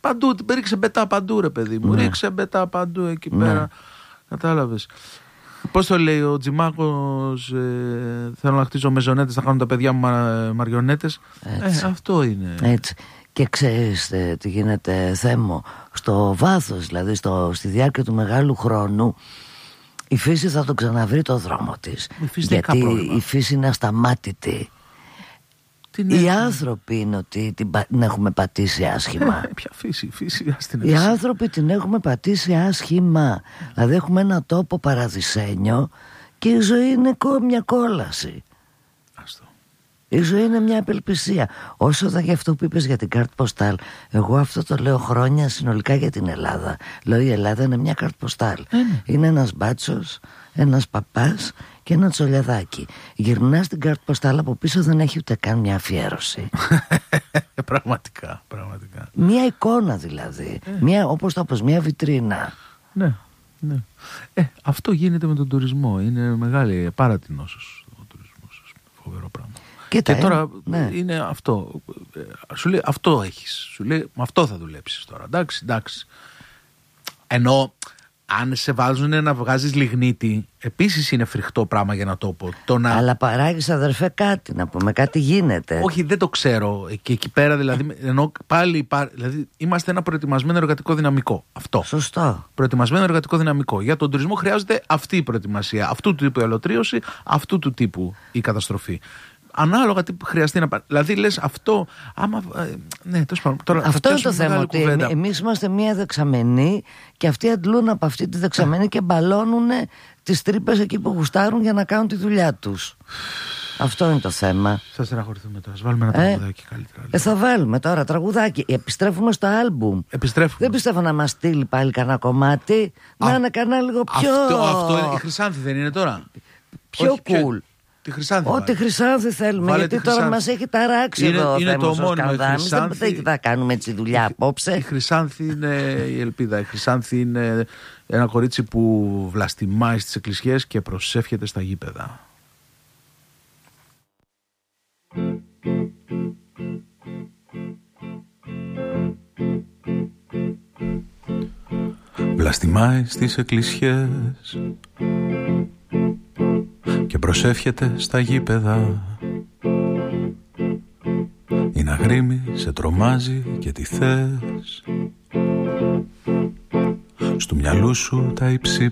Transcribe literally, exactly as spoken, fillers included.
Παντού, ρίξε μπετά παντού, ρε παιδί μου. Ναι. Ρίξε μπετά παντού εκεί ναι. πέρα. Κατάλαβες. Πώς το λέει ο Τζιμάκος, ε, θέλω να χτίσω μεζονέτες, θα κάνουν τα παιδιά μου μα, μαριονέτες. Ε, αυτό είναι. Έτσι. Και ξέρεις ε, τι γίνεται, Θέμο, στο βάθος, δηλαδή στο, στη διάρκεια του μεγάλου χρόνου, η φύση θα το ξαναβρει το δρόμο της. Γιατί η φύση είναι ασταμάτητη. Οι άνθρωποι είναι ότι την, την έχουμε πατήσει άσχημα. Ε, ποια φύση, φύση, ας την Οι άνθρωποι την έχουμε πατήσει άσχημα. Δηλαδή έχουμε ένα τόπο παραδεισένιο και η ζωή είναι μια κόλαση. Άστο. Η ζωή είναι μια απελπισία. Όσο θα για αυτό που είπες για την κάρτ ποστάλ, εγώ αυτό το λέω χρόνια συνολικά για την Ελλάδα. Λέω η Ελλάδα είναι μια κάρτ ποστάλ. Mm. Είναι ένας μπάτσος, ένας παπάς και ένα τσολιαδάκι. Γυρνάς την κάρτ ποστάλ, από πίσω δεν έχει ούτε καν μια αφιέρωση. Πραγματικά, πραγματικά. Μια εικόνα δηλαδή. Mm. Μια, όπως το πες, μια βιτρίνα. Ναι, ναι. Ε, αυτό γίνεται με τον τουρισμό. Είναι μεγάλη, πάρα την νόσος ο τουρισμός. Φοβερό πράγμα. Κοίτα, και τώρα ε, ναι. είναι αυτό. Σου λέει αυτό έχεις. Σου λέει με αυτό θα δουλέψεις τώρα. Εντάξει, εντάξει. Ενώ αν σε βάζουν να βγάζεις λιγνίτη, επίσης είναι φρικτό πράγμα για να το πω. Το να... Αλλά παράγεις, αδερφέ, κάτι να πούμε, κάτι γίνεται. Όχι, δεν το ξέρω. Και εκεί πέρα δηλαδή, ενώ πάλι δηλαδή, είμαστε ένα προετοιμασμένο εργατικό δυναμικό. Αυτό. Σωστό. Προετοιμασμένο εργατικό δυναμικό. Για τον τουρισμό χρειάζεται αυτή η προετοιμασία. Αυτού του τύπου η αλωτρίωση, αυτού του τύπου η καταστροφή. Ανάλογα τι χρειαστεί να πάρει. Δηλαδή λες αυτό. Άμα, ναι, τόσο, τώρα αυτό είναι το θέμα. Ότι εμείς είμαστε μία δεξαμενή και αυτοί αντλούν από αυτή τη δεξαμενή και μπαλώνουν τις τρύπες εκεί που γουστάρουν για να κάνουν τη δουλειά τους. Αυτό είναι το θέμα. Θα στεναχωρηθούμε τώρα. Ας βάλουμε ένα ε, τραγουδάκι καλύτερα. Ε, θα βάλουμε τώρα τραγουδάκι. Επιστρέφουμε στο άλμπουμ. Επιστρέφουμε. Δεν πιστεύω να μας στείλει πάλι κανένα κομμάτι. Α, να είναι κανένα λίγο πιο. Αυτό, αυτό είναι. Η Χρυσάνθη δεν είναι τώρα. Πιο όχι, cool. Πιο... Τη Χρυσάνθη. Ό,τι Χρυσάνθη θέλουμε. Βάλε γιατί τώρα μας έχει ταράξει είναι, εδώ. Είναι το μόνιμο. Χρυσάνθη... Δεν θα κάνουμε έτσι δουλειά απόψε. Η Χρυσάνθη είναι η ελπίδα. Η Χρυσάνθη είναι ένα κορίτσι που βλαστημάει στις εκκλησιές και προσεύχεται στα γήπεδα. Βλαστημάει στις εκκλησιές και προσεύχεται στα γήπεδα. Είναι αγρίμη, σε τρομάζει και τι θες. Στου μυαλού σου τα υψί